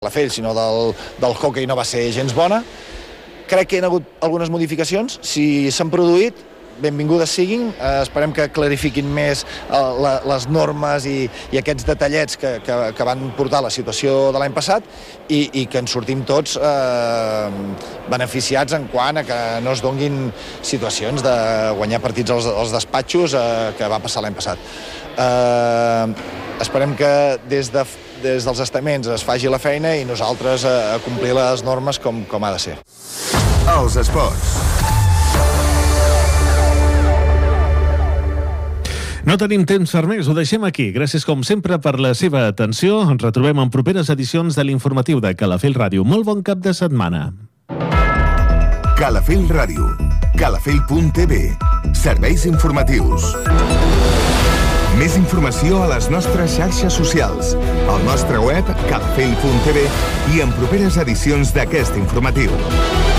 Calafell, sinó del hockey no va ser gens bona. Crec que hi ha hagut algunes modificacions. Si s'han produït, benvingudes siguin. Esperem que clarifiquin més les normes i aquests detallets que van portar la situació de l'any passat i que en sortim tots beneficiats en quant a que no es donguin situacions de guanyar partits als despatxos que va passar l'any passat. Esperem que des dels estaments es faci la feina i nosaltres a complir les normes com ha de ser. Els esports. No tenim temps per més, ho deixem aquí. Gràcies com sempre per la seva atenció. Ens retrobem en properes edicions de l'informatiu de Calafell Ràdio. Molt bon cap de setmana. Calafell Ràdio. Calafell.tv. Serveis informatius. Més informació a les nostres xarxes socials, al nostre web calafell.tv i en properes edicions d'aquest informatiu.